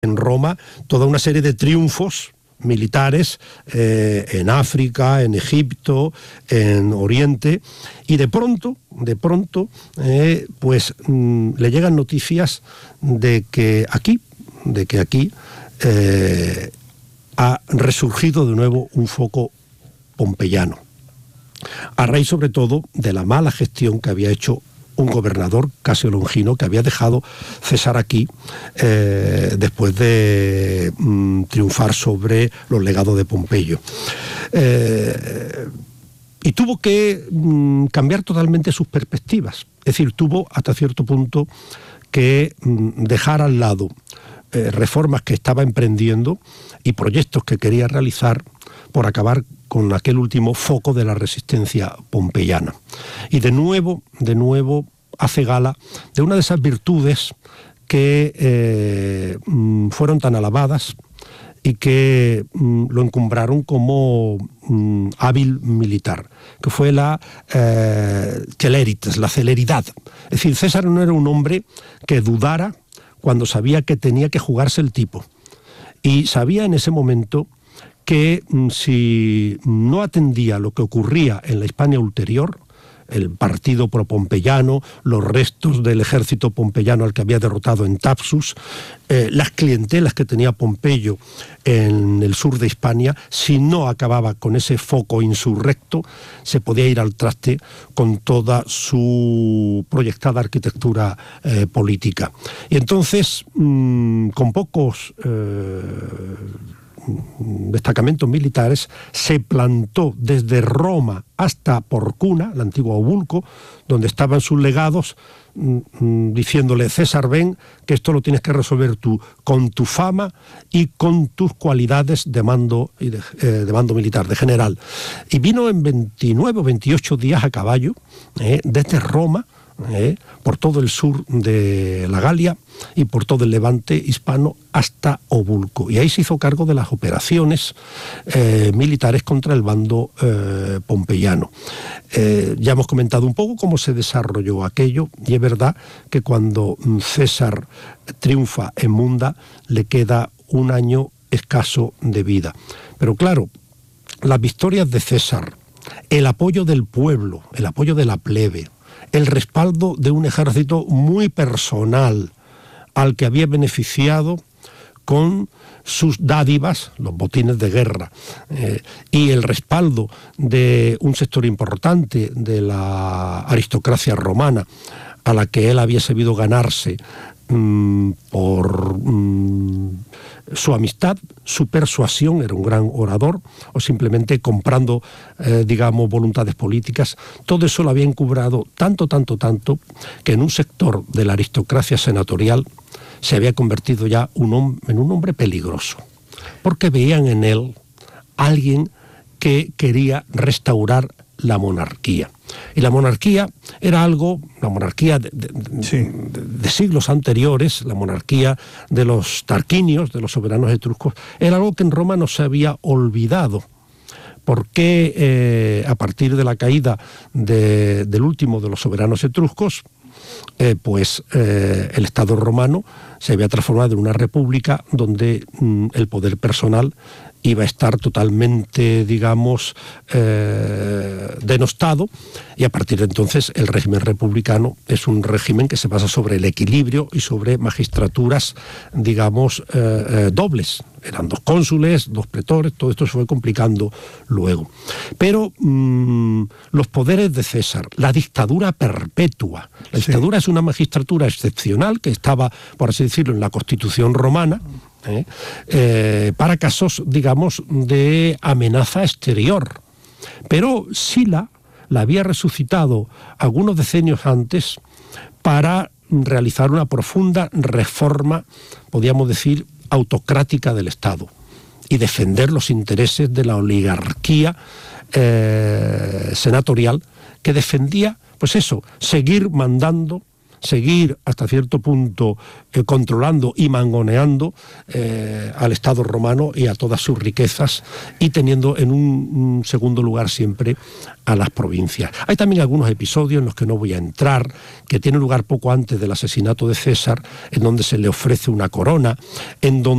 en Roma toda una serie de triunfos militares en África, en Egipto, en Oriente, y de pronto, le llegan noticias de que aquí ha resurgido de nuevo un foco pompeyano, a raíz sobre todo de la mala gestión que había hecho un gobernador, Casio Longino, que había dejado cesar aquí después de triunfar sobre los legados de Pompeyo. Y tuvo que cambiar totalmente sus perspectivas. Es decir, tuvo hasta cierto punto que dejar al lado reformas que estaba emprendiendo y proyectos que quería realizar por acabar con aquel último foco de la resistencia pompeyana. Y de nuevo hace gala de una de esas virtudes que fueron tan alabadas y que lo encumbraron como hábil militar, que fue la celeritas, la celeridad. Es decir, César no era un hombre que dudara cuando sabía que tenía que jugarse el tipo. Y sabía en ese momento que si no atendía lo que ocurría en la Hispania ulterior, el partido propompeyano, los restos del ejército pompeyano al que había derrotado en Thapsus, las clientelas que tenía Pompeyo en el sur de Hispania, si no acababa con ese foco insurrecto, se podía ir al traste con toda su proyectada arquitectura política. Y entonces, con pocos destacamentos militares, se plantó desde Roma hasta Porcuna, la antigua Obulco, donde estaban sus legados, diciéndole: César, ven, que esto lo tienes que resolver tú, con tu fama y con tus cualidades de mando, de mando militar, de general. Y vino en 29 o 28 días a caballo, desde Roma, por todo el sur de la Galia y por todo el levante hispano hasta Obulco. Y ahí se hizo cargo de las operaciones militares contra el bando pompeyano. Ya hemos comentado un poco cómo se desarrolló aquello, y es verdad que cuando César triunfa en Munda le queda un año escaso de vida. Pero claro, las victorias de César, el apoyo del pueblo, el apoyo de la plebe, el respaldo de un ejército muy personal al que había beneficiado con sus dádivas, los botines de guerra, y el respaldo de un sector importante de la aristocracia romana a la que él había sabido ganarse por su amistad, su persuasión, era un gran orador, o simplemente comprando, voluntades políticas. Todo eso lo había encumbrado tanto, que en un sector de la aristocracia senatorial se había convertido ya en un hombre peligroso, porque veían en él alguien que quería restaurar la monarquía. Y la monarquía era algo, la monarquía de siglos anteriores, la monarquía de los tarquinios, de los soberanos etruscos, era algo que en Roma no se había olvidado, porque a partir de la caída del último de los soberanos etruscos, el Estado romano se había transformado en una república donde el poder personal iba a estar totalmente, denostado, y a partir de entonces el régimen republicano es un régimen que se basa sobre el equilibrio y sobre magistraturas, dobles. Eran 2 cónsules, 2 pretores, todo esto se fue complicando luego. Pero los poderes de César, la dictadura perpetua. La dictadura es una magistratura excepcional que estaba, por así decirlo, en la Constitución romana, para casos, de amenaza exterior. Pero Sila la había resucitado algunos decenios antes para realizar una profunda reforma, podríamos decir, autocrática del Estado y defender los intereses de la oligarquía senatorial, que defendía, seguir mandando seguir hasta cierto punto controlando y mangoneando al Estado romano y a todas sus riquezas, y teniendo en un segundo lugar siempre a las provincias. Hay también algunos episodios en los que no voy a entrar, que tienen lugar poco antes del asesinato de César, en donde se le ofrece una corona, en donde